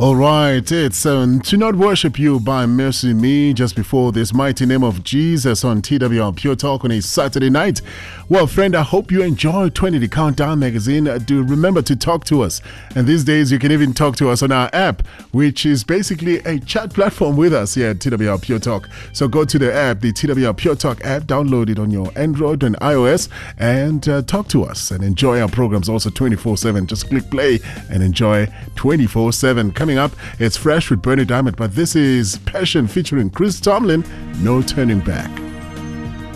All right, it's To Not Worship You by Mercy Me, just before this Mighty Name of Jesus on TWR Pure Talk on a Saturday night. Well, friend, I hope you enjoy 20 The Countdown magazine. Do remember to talk to us. And these days, you can even talk to us on our app, which is basically a chat platform with us here at TWR Pure Talk. So go to the app, the TWR Pure Talk app, download it on your Android and iOS, and talk to us and enjoy our programs also 24/7. Just click play and enjoy 24/7. Coming up, it's Fresh with Bernie Diamond, but this is Passion featuring Chris Tomlin, No Turning Back.